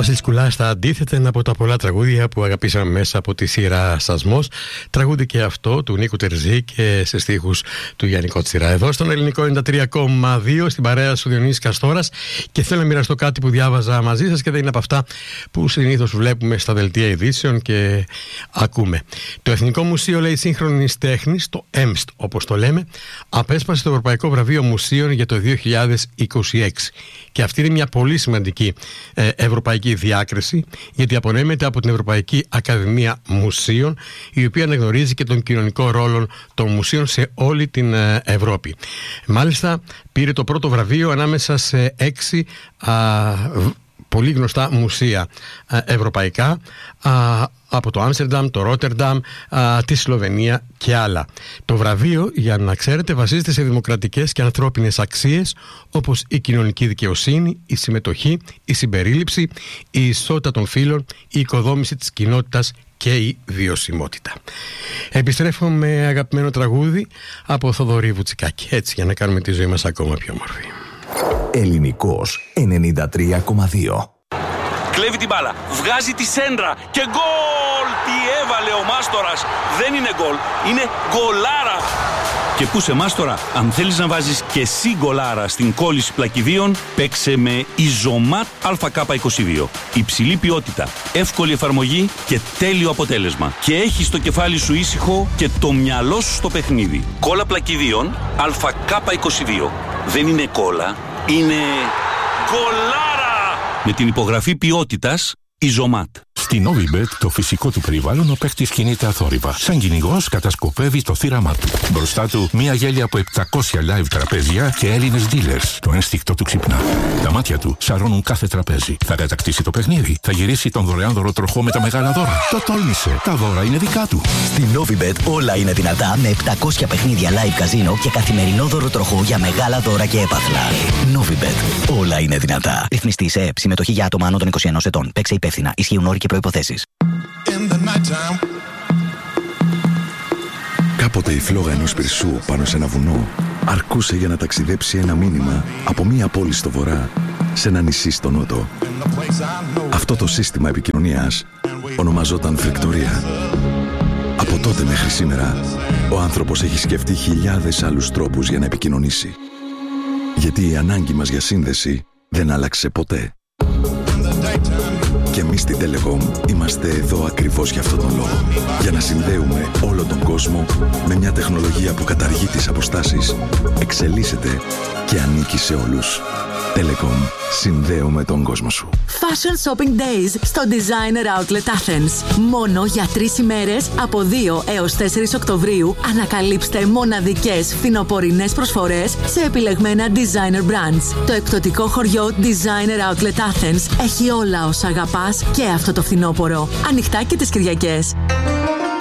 Βασίλης Κουλάς στα αντίθετα είναι από τα πολλά τραγούδια που αγαπήσαμε μέσα από τη σειρά Σασμός. Τραγούδι και αυτό του Νίκου Τερζή και σε στίχους του Γιάννη Κότσιρα. Εδώ στον Ελληνικό 93,2 στην παρέα σου Διονύσης Καστόρας, και θέλω να μοιραστώ κάτι που διάβαζα μαζί σας και δεν είναι από αυτά που συνήθως βλέπουμε στα δελτία ειδήσεων και ακούμε. Το Εθνικό Μουσείο, λέει, Σύγχρονης Τέχνης, το ΕΜΣΤ όπως το λέμε, απέσπασε το Ευρωπαϊκό Βραβείο Μουσείων για το 2026. Και αυτή είναι μια πολύ σημαντική ευρωπαϊκή διάκριση, γιατί απονέμεται από την Ευρωπαϊκή Ακαδημία Μουσείων, η οποία αναγνωρίζει και τον κοινωνικό ρόλο των μουσείων σε όλη την Ευρώπη. Μάλιστα πήρε το πρώτο βραβείο ανάμεσα σε 6 πολύ γνωστά μουσεία ευρωπαϊκά, από το Άμστερνταμ, το Ρότερνταμ, τη Σλοβενία και άλλα. Το βραβείο, για να ξέρετε, βασίζεται σε δημοκρατικές και ανθρώπινες αξίες όπως η κοινωνική δικαιοσύνη, η συμμετοχή, η συμπερίληψη, η ισότητα των φύλων, η οικοδόμηση της κοινότητας και η βιωσιμότητα. Επιστρέφω με αγαπημένο τραγούδι από Θοδωρή Βουτσικάκη, έτσι για να κάνουμε τη ζωή μας ακόμα πιο όμορφη. Ελληνικός 93,2. Κλέβει την μπάλα, βγάζει τη σέντρα και γκολ! Τι έβαλε ο Μάστορας! Δεν είναι γκολ, είναι γκολάρα! Και πού σε Μάστορα, αν θέλεις να βάζεις και εσύ γκολάρα στην κόλληση πλακιδίων, παίξε με Ιζωμάτ ΑΚ22. Υψηλή ποιότητα, εύκολη εφαρμογή και τέλειο αποτέλεσμα. Και έχεις το κεφάλι σου ήσυχο και το μυαλό σου στο παιχνίδι. Κόλλα πλακιδίων ΑΚ22. Δεν είναι κόλλα, είναι γκολάρα! Με την υπογραφή ποιότητας Ιζωμάτ. Στη Novibet, το φυσικό του περιβάλλον, ο παίκτης κινείται αθόρυβα. Σαν κυνηγός κατασκοπεύει το θύραμά του. Μπροστά του, μία γέλια από 700 live τραπέζια και Έλληνες dealers. Το ένστικτο του ξυπνά. Τα μάτια του σαρώνουν κάθε τραπέζι. Θα κατακτήσει το παιχνίδι. Θα γυρίσει τον δωρεάν δωροτροχό με τα μεγάλα δώρα. Το τόλμησε. Τα δώρα είναι δικά του. Στη Novibet όλα είναι δυνατά, με 700 παιχνίδια live καζίνο και καθημερινό δωροτροχό για μεγάλα δώρα και έπαθλα. Novibet. Όλα είναι δυνατά. Ρυθμιστή σε ΕΕΠ. Συμμετοχή για άτομα άνω των 21 ετών. Παίξε υπεύθυνα. Ισχύουν όροι και προϋποθέσεις. Κάποτε η φλόγα ενός πυρσού πάνω σε ένα βουνό αρκούσε για να ταξιδέψει ένα μήνυμα από μία πόλη στο βορρά σε ένα νησί στο νότο. Αυτό το σύστημα επικοινωνίας ονομαζόταν φρικτορία. Από τότε μέχρι σήμερα ο άνθρωπος έχει σκεφτεί χιλιάδες άλλους τρόπους για να επικοινωνήσει. Γιατί η ανάγκη μας για σύνδεση δεν άλλαξε ποτέ. Και εμείς στην Telecom είμαστε εδώ ακριβώς για αυτόν τον λόγο. Για να συνδέουμε όλο τον κόσμο με μια τεχνολογία που καταργεί τις αποστάσεις, εξελίσσεται και ανήκει σε όλους. Telecom. Συνδέουμε τον κόσμο σου. Fashion Shopping Days στο Designer Outlet Athens. Μόνο για 3 ημέρες από 2 έως 4 Οκτωβρίου ανακαλύψτε μοναδικές φθινοπορεινές προσφορές σε επιλεγμένα designer brands. Το εκπτωτικό χωριό Designer Outlet Athens έχει όλα όσα αγαπάς και αυτό το φθινόπωρο. Ανοιχτά και τις Κυριακές.